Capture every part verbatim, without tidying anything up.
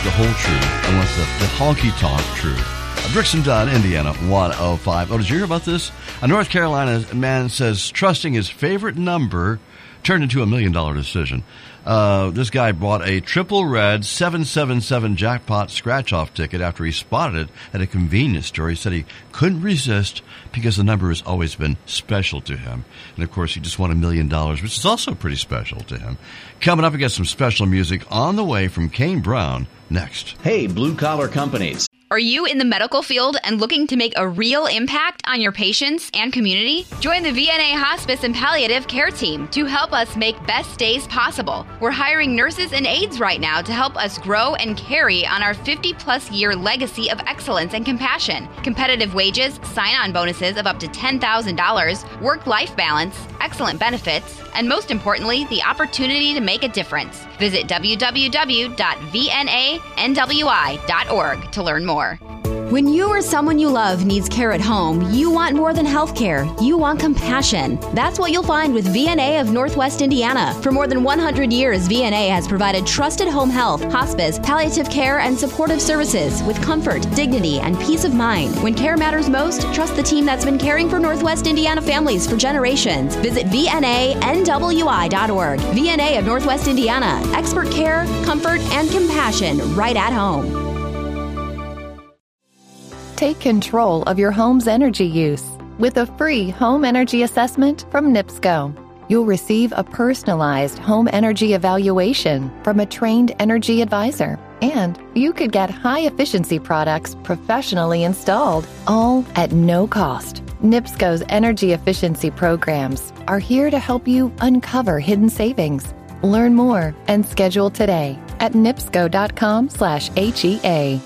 the whole truth. I want the, the honky-tonk truth. Brixton Dunn, Indiana, one oh five. Oh, did you hear about this? A North Carolina man says trusting his favorite number turned into a million-dollar decision. Uh, this guy bought a triple red seven seven seven jackpot scratch-off ticket after he spotted it at a convenience store. He said he couldn't resist because the number has always been special to him. And, of course, he just won a million dollars, which is also pretty special to him. Coming up, we got some special music on the way from Kane Brown next. Hey, blue-collar companies. Are you in the medical field and looking to make a real impact on your patients and community? Join the V N A Hospice and Palliative Care Team to help us make best days possible. We're hiring nurses and aides right now to help us grow and carry on our fifty-plus year legacy of excellence and compassion. Competitive wages, sign-on bonuses of up to ten thousand dollars, work-life balance, excellent benefits, and most importantly, the opportunity to make a difference. Visit w w w dot v n a n w i dot org to learn more. When you or someone you love needs care at home, you want more than health care. You want compassion. That's what you'll find with V N A of Northwest Indiana. For more than one hundred years, V N A has provided trusted home health, hospice, palliative care, and supportive services with comfort, dignity, and peace of mind. When care matters most, trust the team that's been caring for Northwest Indiana families for generations. Visit v n a n w i dot org. V N A of Northwest Indiana. Expert care, comfort, and compassion right at home. Take control of your home's energy use with a free home energy assessment from NIPSCO. You'll receive a personalized home energy evaluation from a trained energy advisor, and you could get high-efficiency products professionally installed, all at no cost. NIPSCO's energy efficiency programs are here to help you uncover hidden savings. Learn more and schedule today at nipsco dot com slash H E A.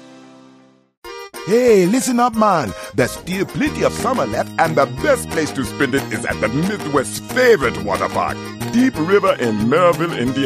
Hey, listen up, man. There's still plenty of summer left, and the best place to spend it is at the Midwest's favorite water park, Deep River in Maryville, Indiana.